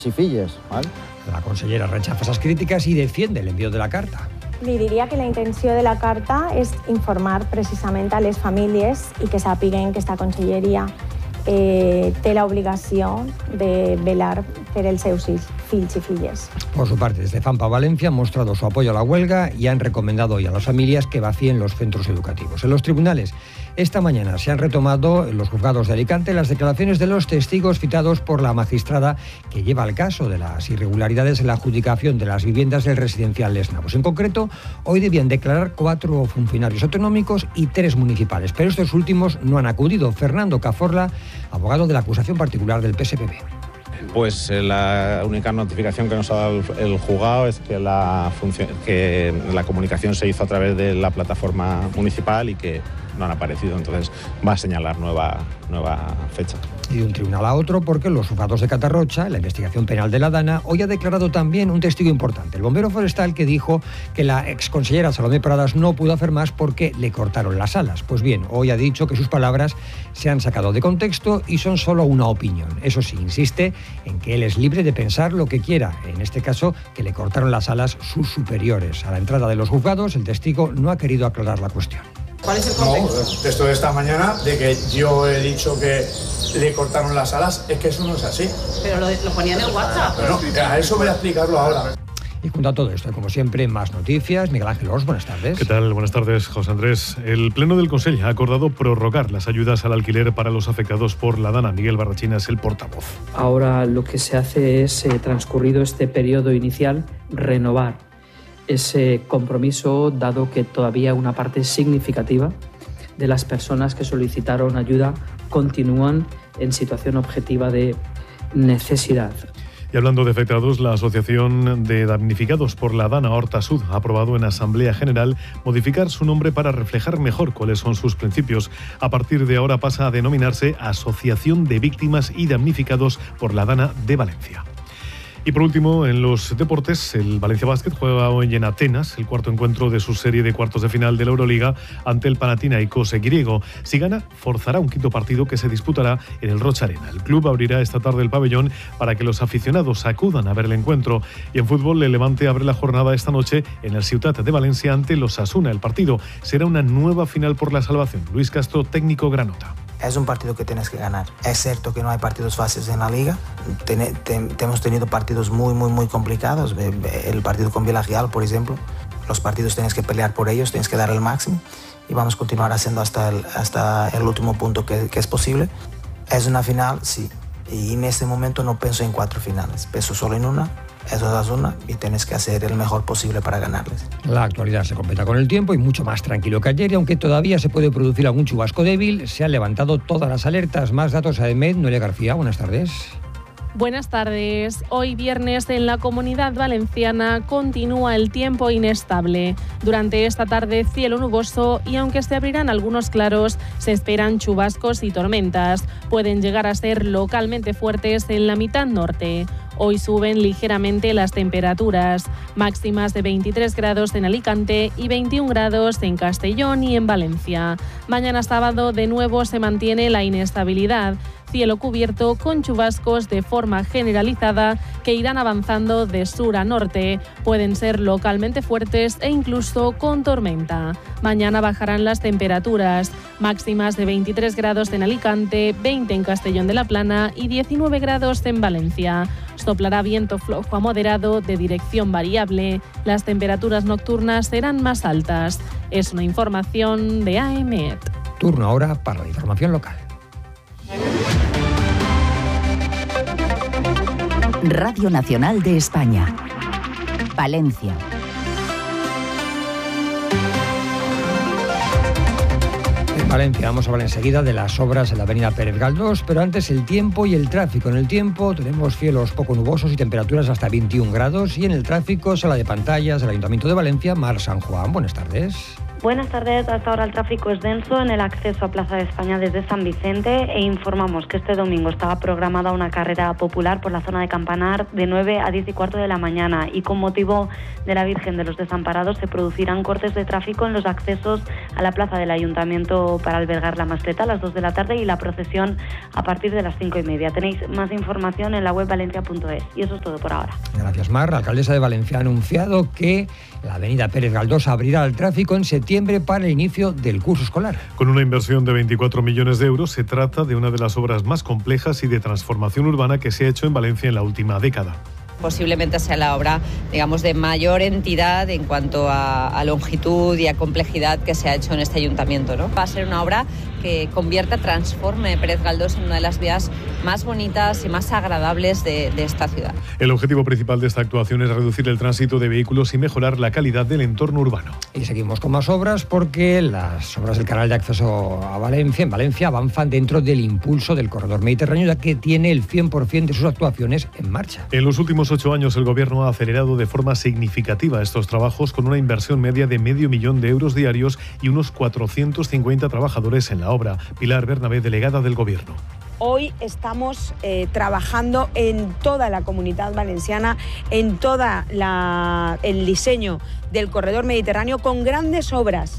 Chifilles, ¿vale? La consellera rechaza esas críticas y defiende el envío de la carta. Li diria que la intenció de la carta és informar precisament a les famílies i que sàpiguen que esta conselleria té l'obligació de velar per els seus fills y filles. Por su parte, desde FAMPA Valencia han mostrado su apoyo a la huelga y han recomendado hoy a las familias que vacíen los centros educativos. En los tribunales, esta mañana se han retomado en los juzgados de Alicante las declaraciones de los testigos citados por la magistrada que lleva el caso de las irregularidades en la adjudicación de las viviendas del residencial Les Navos. En concreto, hoy debían declarar 4 funcionarios autonómicos y 3 municipales, pero estos últimos no han acudido. Fernando Caforla, abogado de la acusación particular del PSPB. Pues la única notificación que nos ha dado el juzgado es que la comunicación se hizo a través de la plataforma municipal y que no han aparecido, entonces va a señalar nueva fecha. Y de un tribunal a otro, porque los juzgados de Catarrocha, la investigación penal de la Dana, hoy ha declarado también un testigo importante, el bombero forestal, que dijo que la exconsellera Salomé Pradas no pudo hacer más porque le cortaron las alas. Pues bien, hoy ha dicho que sus palabras se han sacado de contexto y son solo una opinión. Eso sí, insiste en que él es libre de pensar lo que quiera, en este caso que le cortaron las alas sus superiores. A la entrada de los juzgados, el testigo no ha querido aclarar la cuestión. ¿Cuál es el contexto? No, el texto de esta mañana, de que yo he dicho que le cortaron las alas, es que eso no es así. Pero lo ponía en el WhatsApp. Pero no, a eso voy a explicarlo ahora. Y junto a todo esto, como siempre, más noticias. Miguel Ángel Ors, buenas tardes. ¿Qué tal? Buenas tardes, José Andrés. El Pleno del Consell ha acordado prorrogar las ayudas al alquiler para los afectados por la Dana. Miguel Barrachina es el portavoz. Ahora lo que se hace es, transcurrido este periodo inicial, renovar ese compromiso, dado que todavía una parte significativa de las personas que solicitaron ayuda continúan en situación objetiva de necesidad. Y hablando de afectados, la Asociación de Damnificados por la Dana Horta Sud ha aprobado en Asamblea General modificar su nombre para reflejar mejor cuáles son sus principios. A partir de ahora pasa a denominarse Asociación de Víctimas y Damnificados por la Dana de Valencia. Y por último, en los deportes, el Valencia Basket juega hoy en Atenas el cuarto encuentro de su serie de cuartos de final de la Euroliga ante el Panathinaikos griego. Si gana, forzará un quinto partido que se disputará en el Rocha Arena. El club abrirá esta tarde el pabellón para que los aficionados acudan a ver el encuentro. Y en fútbol, el Levante abre la jornada esta noche en el Ciutat de Valencia ante los Osasuna. El partido será una nueva final por la salvación. Luis Castro, técnico granota. Es un partido que tienes que ganar. Es cierto que no hay partidos fáciles en la liga. Hemos tenido partidos muy complicados. El partido con Vila Real, por ejemplo. Los partidos tienes que pelear por ellos, tienes que dar el máximo. Y vamos a continuar haciendo hasta el último punto que es posible. Es una final, sí. Y en este momento no pienso en 4 finales. Pienso solo en una. Eso es una y tienes que hacer el mejor posible para ganarles. La actualidad se completa con el tiempo y mucho más tranquilo que ayer, y aunque todavía se puede producir algún chubasco débil, se han levantado todas las alertas. Más datos a EMET. Noelia García, buenas tardes. Buenas tardes. Hoy viernes en la Comunidad Valenciana continúa el tiempo inestable. Durante esta tarde cielo nuboso y aunque se abrirán algunos claros, se esperan chubascos y tormentas. Pueden llegar a ser localmente fuertes en la mitad norte. Hoy suben ligeramente las temperaturas, máximas de 23 grados en Alicante y 21 grados en Castellón y en Valencia. Mañana sábado de nuevo se mantiene la inestabilidad. Cielo cubierto con chubascos de forma generalizada que irán avanzando de sur a norte. Pueden ser localmente fuertes e incluso con tormenta. Mañana bajarán las temperaturas, máximas de 23 grados en Alicante, 20 en Castellón de la Plana y 19 grados en Valencia. Soplará viento flojo a moderado de dirección variable. Las temperaturas nocturnas serán más altas. Es una información de AEMET. Turno ahora para la información local. Radio Nacional de España. Valencia. En Valencia vamos a hablar enseguida de las obras en la avenida Pérez Galdós, pero antes el tiempo y el tráfico. En el tiempo tenemos cielos poco nubosos y temperaturas hasta 21 grados, y en el tráfico, sala de pantallas del Ayuntamiento de Valencia, Mar San Juan. Buenas tardes. Buenas tardes. Hasta ahora el tráfico es denso en el acceso a Plaza de España desde San Vicente e informamos que este domingo estaba programada una carrera popular por la zona de Campanar de 9 a 10 y cuarto de la mañana y con motivo de la Virgen de los Desamparados se producirán cortes de tráfico en los accesos a la plaza del Ayuntamiento para albergar la mascleta a las 2 de la tarde y la procesión a partir de las 5:30. Tenéis más información en la web valencia.es y eso es todo por ahora. Gracias, Mar. La alcaldesa de Valencia ha anunciado que la avenida Pérez Galdós abrirá al tráfico en septiembre para el inicio del curso escolar. Con una inversión de 24 millones de euros, se trata de una de las obras más complejas y de transformación urbana que se ha hecho en Valencia en la última década. Posiblemente sea la obra, digamos, de mayor entidad en cuanto a longitud y a complejidad que se ha hecho en este ayuntamiento, ¿no? Va a ser una obra que transforme Pérez Galdós en una de las vías más bonitas y más agradables de esta ciudad. El objetivo principal de esta actuación es reducir el tránsito de vehículos y mejorar la calidad del entorno urbano. Y seguimos con más obras porque las obras del canal de acceso a Valencia, en Valencia, avanzan dentro del impulso del corredor mediterráneo, ya que tiene el 100% de sus actuaciones en marcha. En los últimos 8 años el Gobierno ha acelerado de forma significativa estos trabajos con una inversión media de €500,000 diarios y unos 450 trabajadores en la obra. Pilar Bernabé, delegada del Gobierno. Hoy estamos trabajando en toda la Comunidad Valenciana, en toda el diseño del corredor mediterráneo con grandes obras